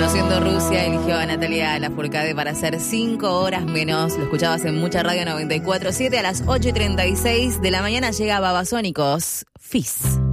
Conociendo Rusia, eligió a Natalia Lafourcade para hacer 5 horas menos. Lo escuchabas en Mucha Radio 94.7 a las 8:36 de la mañana. Llega Babasónicos, Fizz.